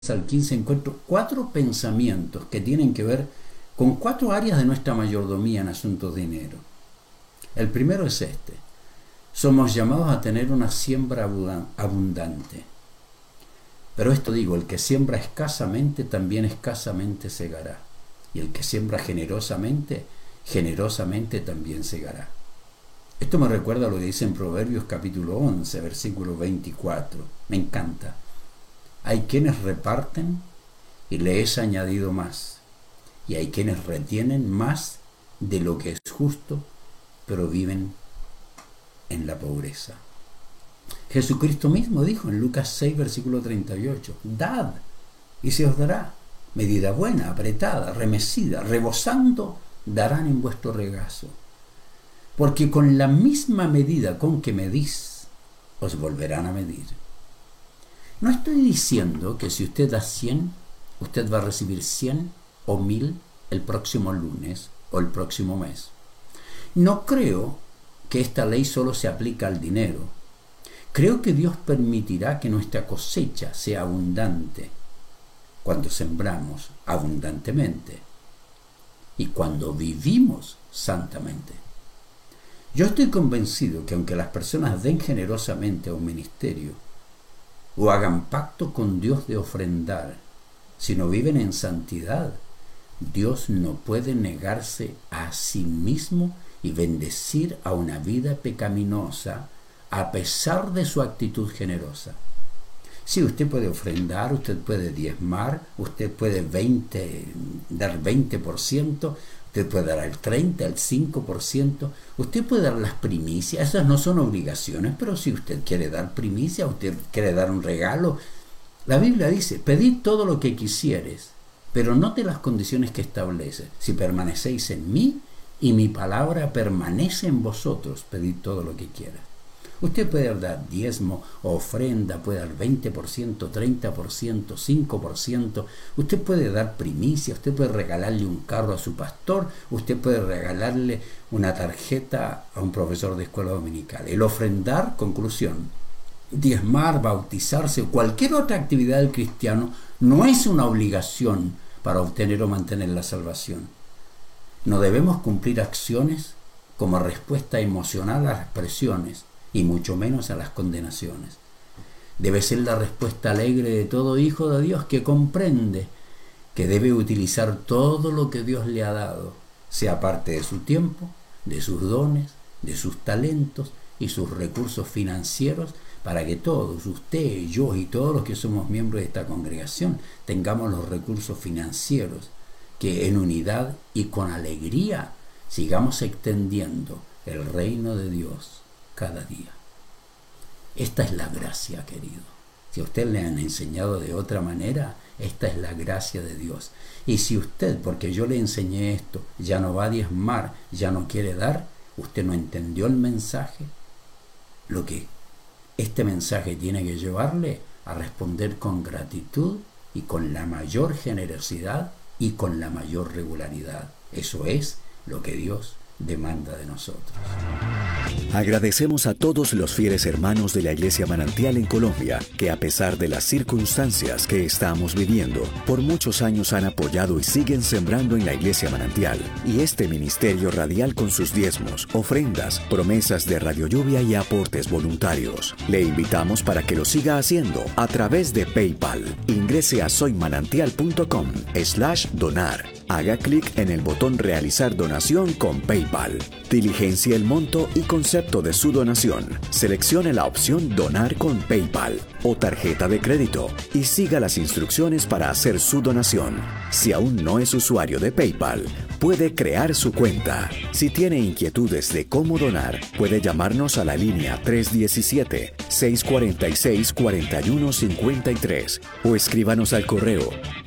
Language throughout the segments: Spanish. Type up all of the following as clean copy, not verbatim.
al 15 encuentro 4 pensamientos que tienen que ver con 4 áreas de nuestra mayordomía en asuntos de dinero. El primero es este: somos llamados a tener una siembra abundante. Pero esto digo, el que siembra escasamente también escasamente segará, y el que siembra generosamente, generosamente también segará. Esto me recuerda a lo que dice en Proverbios capítulo 11, versículo 24. Me encanta. Hay quienes reparten y le es añadido más, y hay quienes retienen más de lo que es justo, pero viven en la pobreza. Jesucristo mismo dijo en Lucas 6, versículo 38, dad y se os dará, medida buena, apretada, remecida, rebosando, darán en vuestro regazo. Porque con la misma medida con que medís, os volverán a medir. No estoy diciendo que si usted da 100, usted va a recibir 100 o 1000 el próximo lunes o el próximo mes. No creo que esta ley solo se aplica al dinero. Creo que Dios permitirá que nuestra cosecha sea abundante cuando sembramos abundantemente y cuando vivimos santamente. Yo estoy convencido que aunque las personas den generosamente a un ministerio o hagan pacto con Dios de ofrendar, si no viven en santidad, Dios no puede negarse a sí mismo y bendecir a una vida pecaminosa a pesar de su actitud generosa. Sí, usted puede ofrendar, usted puede diezmar, usted puede dar 20%, usted puede dar el 30%, el 5%, usted puede dar las primicias. Esas no son obligaciones, pero si usted quiere dar primicia, usted quiere dar un regalo. La Biblia dice, pedid todo lo que quisieres, pero note las condiciones que establece. Si permanecéis en mí y mi palabra permanece en vosotros, pedid todo lo que quieras. Usted puede dar diezmo o ofrenda, puede dar 20%, 30%, 5%. Usted puede dar primicia, usted puede regalarle un carro a su pastor, usted puede regalarle una tarjeta a un profesor de escuela dominical. El ofrendar, conclusión, diezmar, bautizarse o cualquier otra actividad del cristiano no es una obligación para obtener o mantener la salvación. No debemos cumplir acciones como respuesta emocional a las presiones y mucho menos a las condenaciones. Debe ser la respuesta alegre de todo hijo de Dios que comprende que debe utilizar todo lo que Dios le ha dado, sea parte de su tiempo, de sus dones, de sus talentos y sus recursos financieros, para que todos, usted, yo y todos los que somos miembros de esta congregación, tengamos los recursos financieros que en unidad y con alegría sigamos extendiendo el reino de Dios cada día. Esta es la gracia, querido. Si a usted le han enseñado de otra manera, esta es la gracia de Dios. Y si usted, porque yo le enseñé esto, ya no va a diezmar, ya no quiere dar, usted no entendió el mensaje, lo que este mensaje tiene que llevarle a responder con gratitud y con la mayor generosidad y con la mayor regularidad. Eso es lo que Dios demanda de nosotros. Agradecemos a todos los fieles hermanos de la Iglesia Manantial en Colombia que, a pesar de las circunstancias que estamos viviendo, por muchos años han apoyado y siguen sembrando en la Iglesia Manantial y este ministerio radial con sus diezmos, ofrendas, promesas de Radio Lluvia y aportes voluntarios. Le invitamos para que lo siga haciendo a través de PayPal. Ingrese a soymanantial.com/donar. Haga clic en el botón Realizar donación con PayPal. Diligencia el monto y concepto de su donación. Seleccione la opción Donar con PayPal o tarjeta de crédito y siga las instrucciones para hacer su donación. Si aún no es usuario de PayPal, puede crear su cuenta. Si tiene inquietudes de cómo donar, puede llamarnos a la línea 317-646-4153 o escríbanos al correo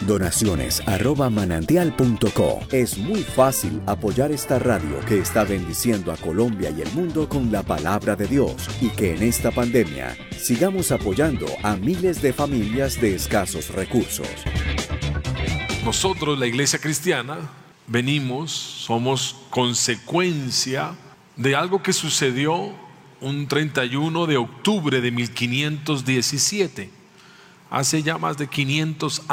donaciones@manantial.co. Es muy fácil apoyar esta radio que está bendiciendo a Colombia y el mundo con la palabra de Dios, y que en esta pandemia sigamos apoyando a miles de familias de escasos recursos. Nosotros, la Iglesia Cristiana, somos consecuencia de algo que sucedió un 31 de octubre de 1517. hace ya más de 500